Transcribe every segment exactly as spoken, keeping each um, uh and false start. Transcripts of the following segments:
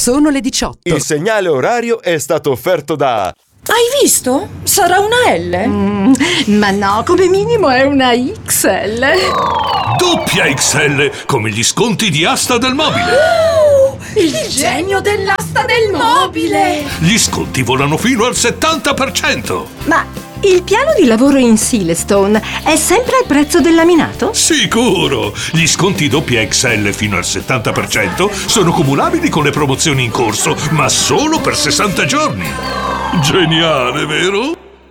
Sono le diciotto. Il segnale orario è stato offerto da... Hai visto? Sarà una L? Mm, ma no, come minimo è una X L. Doppia X L, come gli sconti di Asta del Mobile. Oh, il genio dell'asta del mobile! Gli sconti volano fino al settanta per cento. Ma il piano di lavoro in Silestone è sempre al prezzo del laminato? Sicuro! Gli sconti doppia X L fino al settanta per cento sono cumulabili con le promozioni in corso, ma solo per sessanta giorni. Geniale, vero?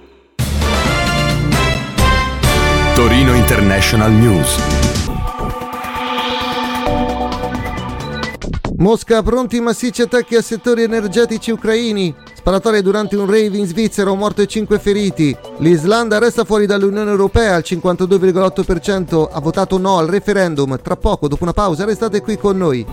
Torino International News. Mosca, pronti massicci attacchi a settori energetici ucraini. Sparatorie durante un rave in Svizzera, un morto e cinque feriti. L'Islanda resta fuori dall'Unione Europea, al cinquantadue virgola otto per cento ha votato no al referendum. Tra poco, dopo una pausa, restate qui con noi.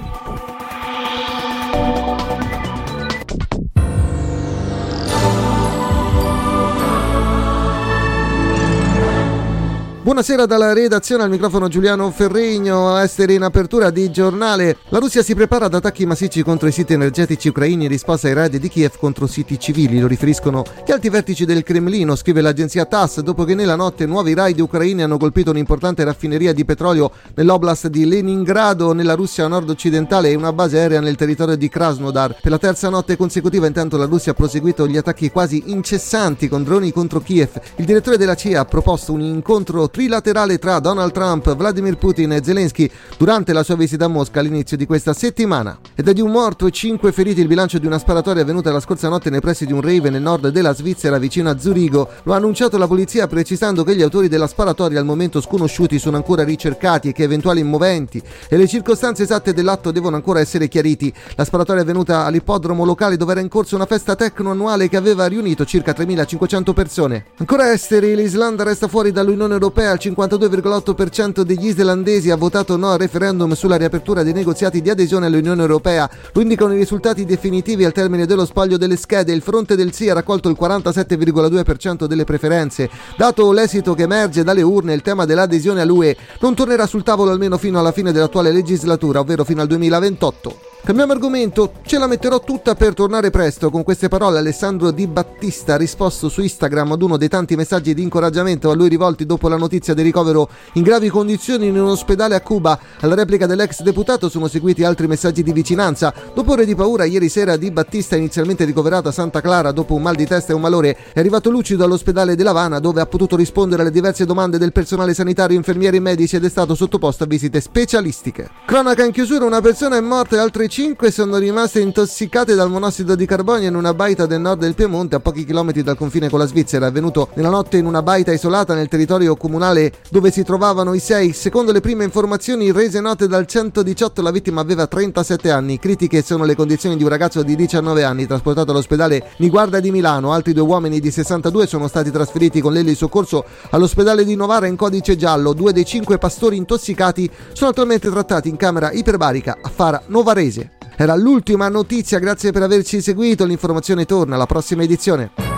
Buonasera dalla redazione, al microfono Giuliano Ferrigno. Esteri in apertura di giornale. La Russia si prepara ad attacchi massicci contro i siti energetici ucraini in risposta ai raid di Kiev contro siti civili. Lo riferiscono gli alti vertici del Cremlino, scrive l'agenzia TASS, dopo che nella notte nuovi raid ucraini hanno colpito un'importante raffineria di petrolio nell'oblast di Leningrado, nella Russia nord-occidentale, e una base aerea nel territorio di Krasnodar. Per la terza notte consecutiva, intanto, la Russia ha proseguito gli attacchi quasi incessanti con droni contro Kiev. Il direttore della C I A ha proposto un incontro trilaterale tra Donald Trump, Vladimir Putin e Zelensky durante la sua visita a Mosca all'inizio di questa settimana. Ed è di un morto e cinque feriti il bilancio di una sparatoria avvenuta la scorsa notte nei pressi di un rave nel nord della Svizzera, vicino a Zurigo. Lo ha annunciato la polizia, precisando che gli autori della sparatoria, al momento sconosciuti, sono ancora ricercati e che eventuali moventi e le circostanze esatte dell'atto devono ancora essere chiariti. La sparatoria è avvenuta all'ippodromo locale, dove era in corso una festa techno annuale che aveva riunito circa tremilacinquecento persone. Ancora esteri, l'Islanda resta fuori dall'Unione Europea. Al cinquantadue virgola otto per cento degli islandesi ha votato no al referendum sulla riapertura dei negoziati di adesione all'Unione Europea. Lo indicano i risultati definitivi al termine dello spoglio delle schede. Il fronte del sì ha raccolto il quarantasette virgola due per cento delle preferenze. Dato l'esito che emerge dalle urne, il tema dell'adesione all'U E non tornerà sul tavolo almeno fino alla fine dell'attuale legislatura, ovvero fino al duemilaventotto. Cambiamo argomento, ce la metterò tutta per tornare presto. Con queste parole Alessandro Di Battista ha risposto su Instagram ad uno dei tanti messaggi di incoraggiamento a lui rivolti dopo la notizia del ricovero in gravi condizioni in un ospedale a Cuba. Alla replica dell'ex deputato sono seguiti altri messaggi di vicinanza. Dopo ore di paura, ieri sera Di Battista, inizialmente ricoverato a Santa Clara dopo un mal di testa e un malore, è arrivato lucido all'ospedale di L'Avana, dove ha potuto rispondere alle diverse domande del personale sanitario, infermieri e medici, ed è stato sottoposto a visite specialistiche. Cronaca in chiusura, una persona è morta e altre cinque sono rimaste intossicate dal monossido di carbonio in una baita del nord del Piemonte, a pochi chilometri dal confine con la Svizzera. È avvenuto nella notte in una baita isolata nel territorio comunale dove si trovavano i sei. Secondo le prime informazioni rese note dal centodiciotto, la vittima aveva trentasette anni. Critiche sono le condizioni di un ragazzo di diciannove anni trasportato all'ospedale Niguarda di Milano. Altri due uomini di sessantadue sono stati trasferiti con l'eli soccorso all'ospedale di Novara in codice giallo. Due dei cinque pastori intossicati sono attualmente trattati in camera iperbarica a Fara Novarese. Era l'ultima notizia, grazie per averci seguito. L'informazione torna alla prossima edizione.